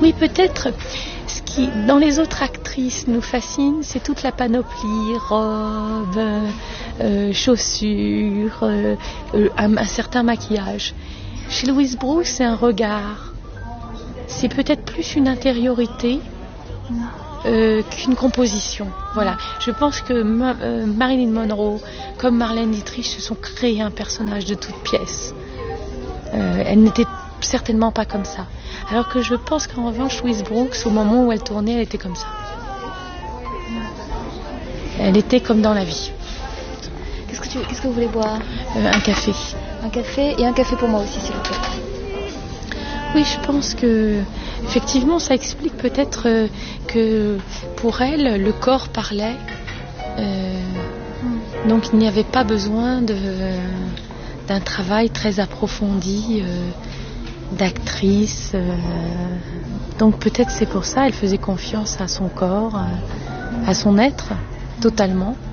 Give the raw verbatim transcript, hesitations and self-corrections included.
Oui, peut-être. Ce qui, dans les autres actrices, nous fascine, c'est toute la panoplie, robe, euh, chaussures, euh, un, un certain maquillage. Chez Louise Bruce, c'est un regard. C'est peut-être plus une intériorité euh, qu'une composition. Voilà. Je pense que Ma- euh, Marilyn Monroe, comme Marlène Dietrich, se sont créés un personnage de toute pièce. Euh, elle n'était certainement pas comme ça. Alors que je pense qu'en revanche, Louise Brooks, au moment où elle tournait, elle était comme ça. Elle était comme dans la vie. Qu'est-ce que, tu, qu'est-ce que vous voulez boire? Euh, un café. Un café et un café pour moi aussi, s'il vous plaît. Oui, je pense que effectivement, ça explique peut-être euh, que pour elle, le corps parlait. Euh, mm. Donc il n'y avait pas besoin de, euh, d'un travail très approfondi euh, d'actrice. Euh, donc peut-être c'est pour ça, elle faisait confiance à son corps, à, à son être, totalement.